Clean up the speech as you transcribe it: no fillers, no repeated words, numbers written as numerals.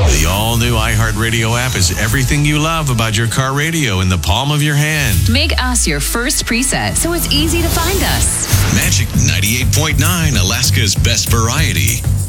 The all-new iHeartRadio app is everything you love about your car radio in the palm of your hand. Make us your first preset so it's easy to find us. Magic 98.9, Alaska's best variety.